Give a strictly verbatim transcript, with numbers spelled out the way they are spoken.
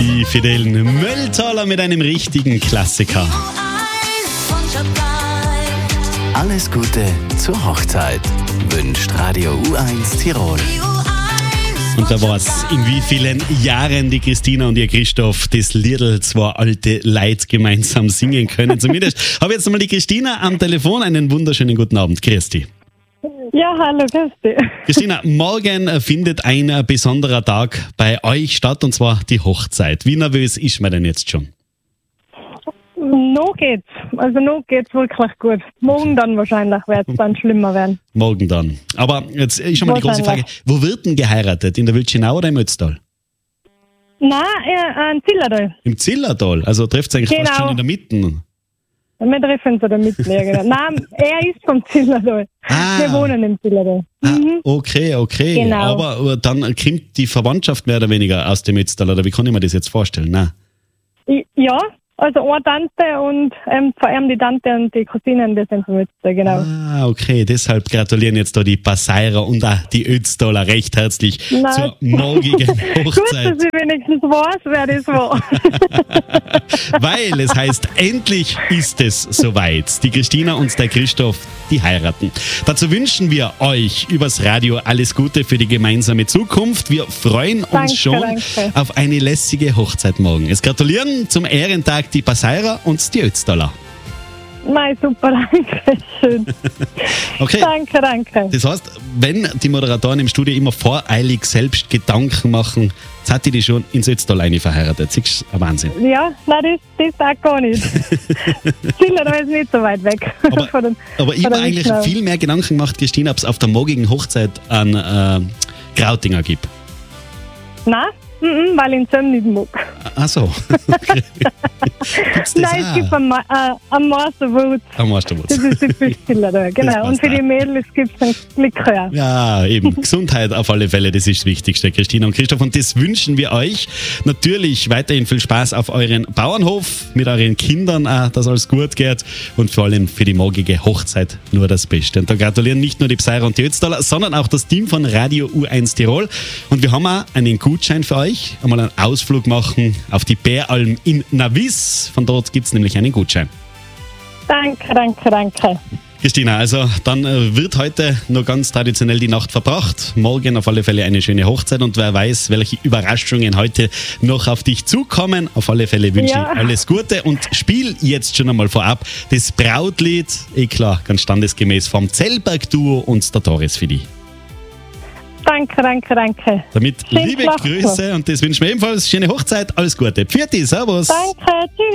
Die fidelen Mülltaler mit einem richtigen Klassiker. Alles Gute zur Hochzeit wünscht Radio U eins Tirol. Und da war's, in wie vielen Jahren die Christina und ihr Christoph das Liedl zwei alte Leute gemeinsam singen können. Zumindest habe ich jetzt mal die Christina am Telefon. Einen wunderschönen guten Abend. Grüß dich. Ja, hallo, grüß dich. Christina, morgen findet ein besonderer Tag bei euch statt, und zwar die Hochzeit. Wie nervös ist man denn jetzt schon? Noch geht's. Also noch geht's wirklich gut. Morgen dann wahrscheinlich wird es dann schlimmer werden. Morgen dann. Aber jetzt ist schon mal die große Frage, wo wird denn geheiratet? In der Wildschenau oder im Ötztal? Nein, äh, in Zillertal. Im Zillertal? Also trifft es eigentlich Genau. fast schon in der Mitte. Wir treffen uns da mitten. Genau. Nein, er ist vom Zillertal. Ah. Wir wohnen im Zillertal. Ah, Mhm. okay, okay. Genau. Aber, aber dann kommt die Verwandtschaft mehr oder weniger aus dem Ötztal, oder wie kann ich mir das jetzt vorstellen? Nein. I- Ja, also eine Tante und ähm, vor allem die Tante und die Cousinen, die sind vom Ötztal, genau. Ah, okay. Deshalb gratulieren jetzt da die Passeirer und auch die Ötztaler recht herzlich Nein. zur morgigen Gut, Hochzeit. dass ich wenigstens weiß, wer das war. Weil es heißt, endlich ist es soweit. Die Christina und der Christoph, die heiraten. Dazu wünschen wir euch übers Radio alles Gute für die gemeinsame Zukunft. Wir freuen uns Danke, schon danke. auf eine lässige Hochzeit morgen. Es gratulieren zum Ehrentag die Passeirer und die Ötztaler. Nein, super, danke schön. Okay. Danke, danke. Das heißt, wenn die Moderatoren im Studio immer voreilig selbst Gedanken machen, jetzt hat die die schon ins Ötztal eine verheiratet. Das ist ein Wahnsinn. Ja, nein, das, das auch gar nicht. Zillertal ist nicht so weit weg. Aber, von den, aber ich von habe der eigentlich Wildschenau. viel mehr Gedanken gemacht, Christine, ob es auf der morgigen Hochzeit einen äh, Krautinger gibt. Nein, mhm, weil ich ihn Söm nicht mag. Ach so. Okay. Gibt's das Nein, es gibt auch? einen, Ma- äh, einen Masterwut. Am Masterwurz. Das ist die für Zillertal, genau. passt Und für auch. die Mädels gibt es einen Likör. Ja, eben. Gesundheit auf alle Fälle, das ist das Wichtigste, Christina und Christoph. Und das wünschen wir euch. Natürlich weiterhin viel Spaß auf euren Bauernhof, mit euren Kindern auch, dass alles gut geht. Und vor allem für die morgige Hochzeit nur das Beste. Und da gratulieren nicht nur die Pseirer und die Ötztaler, sondern auch das Team von Radio U eins Tirol. Und wir haben auch einen Gutschein für euch. Einmal einen Ausflug machen auf die Bäralm in Navis. Von dort gibt es nämlich einen Gutschein. Danke, danke, danke. Christina, also dann äh, wird heute noch ganz traditionell die Nacht verbracht. Morgen auf alle Fälle eine schöne Hochzeit, und wer weiß, welche Überraschungen heute noch auf dich zukommen. Auf alle Fälle wünsche Ja. ich alles Gute und spiel jetzt schon einmal vorab das Brautlied, eh klar, ganz standesgemäß vom Zellberg-Duo und der Doris für dich. Danke, danke, danke. Damit Schön liebe gemacht. Grüße, und das wünschen wir ebenfalls. Schöne Hochzeit, alles Gute. Pfiat, servus. Danke, tschüss.